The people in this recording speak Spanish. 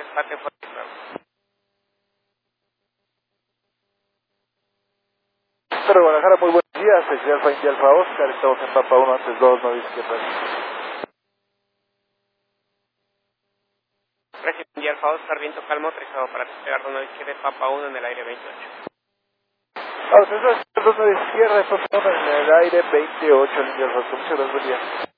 desempate por el juego. Pero Guadalajara, muy buenos días, Sección Alfa India Alfa Oscar, estamos en Papa 1 antes 2, 9 izquierda. Gracias, India Alfa Oscar, viento calmo, autorizado para despegar 2 izquierda, Papa 1 en el aire 28. Autorizado 2 izquierda, Papa 1 en el aire 28, India Alfa Oscar, muchas gracias, buen día.